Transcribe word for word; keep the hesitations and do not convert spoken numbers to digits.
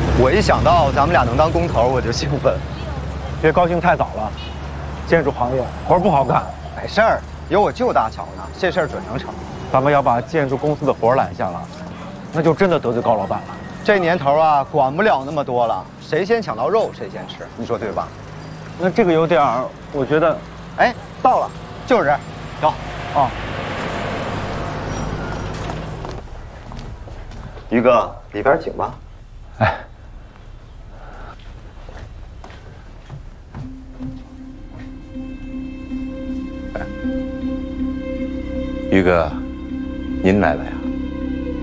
我一想到咱们俩能当工头，我就兴奋。 别高兴太早了，建筑行业活不好干。 没事儿，有我舅搭桥呢，这事儿准能成。 咱们要把建筑公司的活揽下了，那就真的得罪高老板了。 这年头啊，管不了那么多了，谁先抢到肉谁先吃，你说对吧？ 那这个有点儿，我觉得， 哎，到了，就是这儿，走。 啊， 于哥，里边请吧。 哎。 于哥，您来了呀？